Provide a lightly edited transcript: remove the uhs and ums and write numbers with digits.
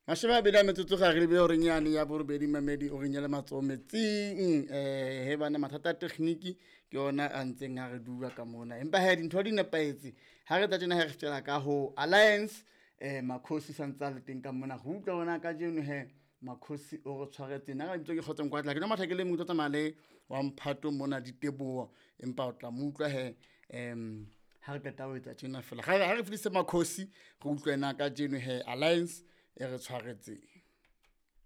Masheba bela metsotso ga re be o renyane ya borobedi mamedi o renyela matso metsing he bana mathata tekniki ke ona a ntseng a re dua ka mona empa he dintho di nepaetse ha re tla tsena he re fetela ka ho Alliance Makhosi santsa le teng ka mona go utlwa ona ka jeno he Makhosi o re tshwaretse nna ga ntse ke khotseng kwa tla ke no mathakele mo tsa male wa mphato mona diteboa empa o tla mo utlwa he ha re tla o etsa tsena fela ga re fedise Makhosi go utlwa ena ka jeno he Alliance e re tshwaretse